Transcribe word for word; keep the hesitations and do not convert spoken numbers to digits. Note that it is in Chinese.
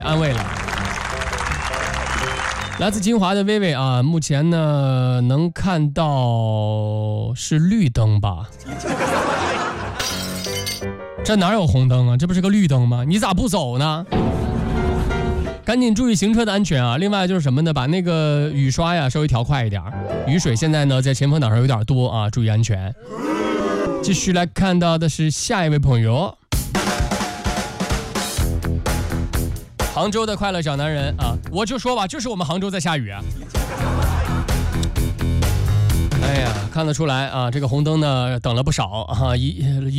安慰了。来自金华的薇薇啊，目前呢能看到是绿灯吧？这哪有红灯啊？这不是个绿灯吗？你咋不走呢？赶紧注意行车的安全啊！另外就是什么呢？把那个雨刷呀稍微调快一点，雨水现在呢在前风挡上有点多啊，注意安全。继续来看到的是下一位朋友。杭州的快乐小男人啊，我就说吧，就是我们杭州在下雨啊。哎呀，看得出来啊，这个红灯呢等了不少啊，一一